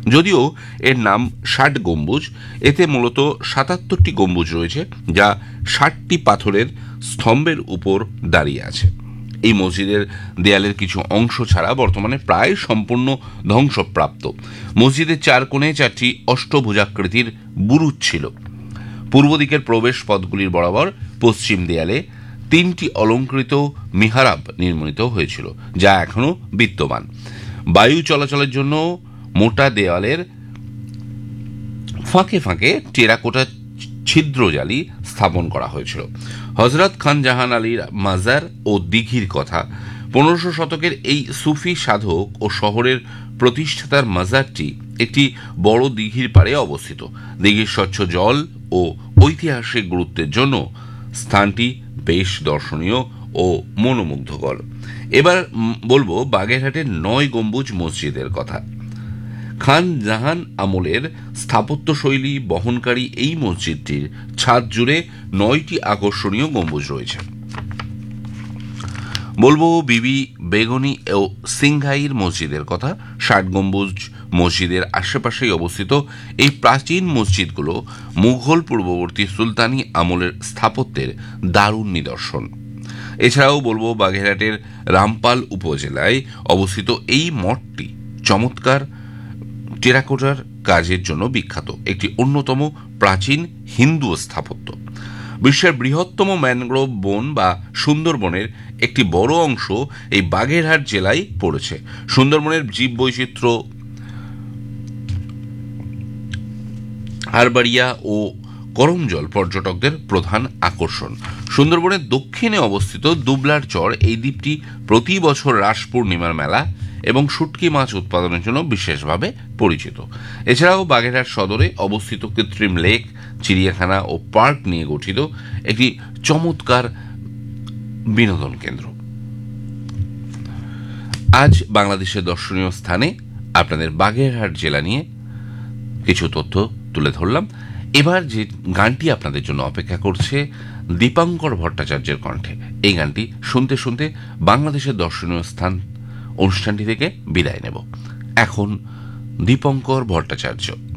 যদিও এর নাম ৬০ গম্বুজ, এতে মূলত ৭৭টি গম্বুজ রয়েছে, যা ৬০টি পাথরের স্তম্ভের উপর দাঁড়িয়ে আছে। এই মসজিদের দেয়ালের কিছু অংশ ছাড়া বর্তমানে প্রায় সম্পূর্ণ ধ্বংসপ্রাপ্ত। মসজিদের ৪ কোণে ৪টি অষ্টভুজাকৃতির বুরুজ ছিল। পূর্ব দিকের প্রবেশ পথগুলির বরাবর পশ্চিম দেয়ালে ৩টি অলঙ্কৃত মিহরাব নির্মিত হয়েছিল, যা এখনও বিদ্যমান। বায়ু চলাচলের জন্য মোটা দেওয়ালের ফাঁকে ফাঁকে টেরাকোটা ছিদ্রজালি স্থাপন করা হয়েছিল। হযরত খান জাহান আলীর মাজার ও দিঘির কথা। ১৫শ শতকের এই সুফি সাধক ও শহরের প্রতিষ্ঠাতার মাজারটি একটি বড় দিঘির পাড়ে অবস্থিত। দিঘির স্বচ্ছ জল ও ঐতিহাসিক গুরুত্বের জন্য স্থানটি বেশ দর্শনীয় ও মনোমুগ্ধকর। এবার বলবো বাগেরহাটের ৯ গম্বুজ মসজিদের কথা। খান জাহান আমলের স্থাপত্যশৈলী বহনকারী এই মসজিদটির ছাদ জুড়ে ৯টি আকর্ষণীয় গম্বুজ রয়েছে। বলবো বিবি বেগনি ও সিংহাইর মসজিদের কথা। ৬০ গম্বুজ মসজিদের আশেপাশেই অবস্থিত এই প্রাচীন মসজিদগুলো মুঘল পূর্ববর্তী সুলতানি আমলের স্থাপত্যের দারুণ নিদর্শন। এছাড়াও বলবো বাগেরহাটের রামপাল উপজেলায় অবস্থিত এই মঠটি চমৎকার টেরাকোটার কাজের জন্য বিখ্যাত, একটি অন্যতম প্রাচীন হিন্দু স্থাপত্য। বিশ্বের বৃহত্তম ম্যানগ্রোভ বন বা সুন্দরবনের একটি বড় অংশ এই বাগেরহাট জেলায় পড়েছে। সুন্দরবনের জীববৈচিত্র্য, হারবাড়িয়া ও করমজল পর্যটকদের প্রধান আকর্ষণ। সুন্দরবনের দক্ষিণে অবস্থিত দুবলার চর এই দ্বীপটি প্রতি বছর রাস পূর্ণিমার মেলা এবং শুটকি মাছ উৎপাদনের জন্য বিশেষভাবে পরিচিত। এছাড়াও বাগেরহাট সদরে অবস্থিত কৃত্রিম লেক, চিড়িয়াখানা ও পার্ক নিয়ে গঠিত একটি চমৎকার বিনোদন কেন্দ্র। আজ বাংলাদেশের দর্শনীয় স্থানে আপনাদের বাগেরহাট জেলা নিয়ে কিছু তথ্য তুলে ধরলাম। এবার যে গানটি আপনাদের জন্য অপেক্ষা করছে দীপঙ্কর ভট্টাচার্যের কণ্ঠে, এই গানটি শুনতে শুনতে বাংলাদেশের দর্শনীয় স্থান অনুষ্ঠানটি থেকে বিদায় নেব। এখন দীপঙ্কর ভট্টাচার্য।